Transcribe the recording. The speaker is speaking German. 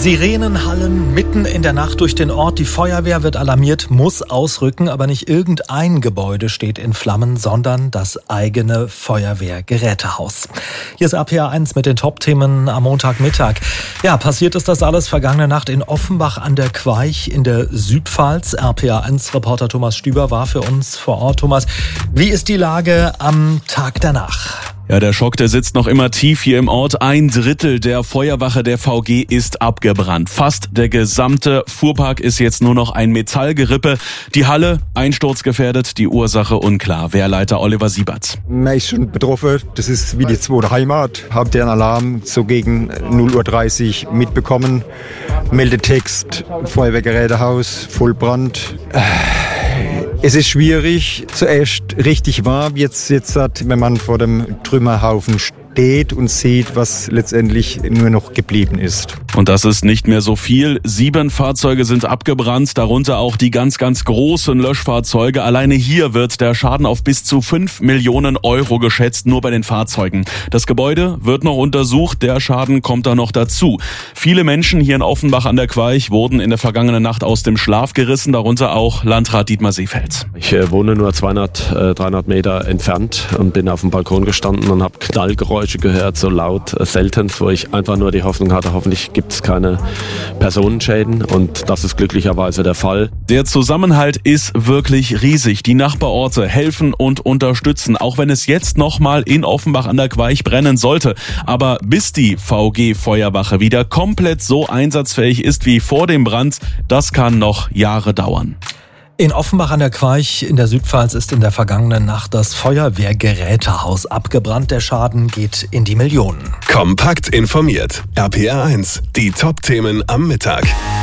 Sirenen hallen mitten in der Nacht durch den Ort. Die Feuerwehr wird alarmiert, muss ausrücken, aber nicht irgendein Gebäude steht in Flammen, sondern das eigene Feuerwehrgerätehaus. Hier ist RPA 1 mit den Top-Themen am Montagmittag. Ja, passiert ist das alles vergangene Nacht in Offenbach an der Queich in der Südpfalz. RPA 1-Reporter Thomas Stüber war für uns vor Ort. Thomas, wie ist die Lage am Tag danach? Ja, der Schock, der sitzt noch immer tief hier im Ort. 1/3 der Feuerwache der VG ist abgebrannt. Fast der gesamte Fuhrpark ist jetzt nur noch ein Metallgerippe. Die Halle einsturzgefährdet, die Ursache unklar. Wehrleiter Oliver Siebert. Man ist schon betroffen. Das ist wie die zweite Heimat. Hab den Alarm so gegen 0:30 Uhr mitbekommen. Meldetext, Feuerwehrgerätehaus, Vollbrand. Es ist schwierig, zuerst richtig warm, jetzt wenn man vor dem Trümmerhaufen steht und sieht, was letztendlich nur noch geblieben ist. Und das ist nicht mehr so viel. 7 Fahrzeuge sind abgebrannt, darunter auch die ganz, ganz großen Löschfahrzeuge. Alleine hier wird der Schaden auf bis zu 5 Millionen Euro geschätzt, nur bei den Fahrzeugen. Das Gebäude wird noch untersucht, der Schaden kommt da noch dazu. Viele Menschen hier in Offenbach an der Queich wurden in der vergangenen Nacht aus dem Schlaf gerissen, darunter auch Landrat Dietmar Seefeld. Ich wohne nur 300 Meter entfernt und bin auf dem Balkon gestanden und habe Knallgeräusche gehört, so laut, selten, wo ich einfach nur die Hoffnung hatte, hoffentlich gibt es keine Personenschäden, und das ist glücklicherweise der Fall. Der Zusammenhalt ist wirklich riesig. Die Nachbarorte helfen und unterstützen, auch wenn es jetzt nochmal in Offenbach an der Queich brennen sollte. Aber bis die VG-Feuerwache wieder komplett so einsatzfähig ist wie vor dem Brand, das kann noch Jahre dauern. In Offenbach an der Queich in der Südpfalz ist in der vergangenen Nacht das Feuerwehrgerätehaus abgebrannt. Der Schaden geht in die Millionen. Kompakt informiert. RPA 1, die Top-Themen am Mittag.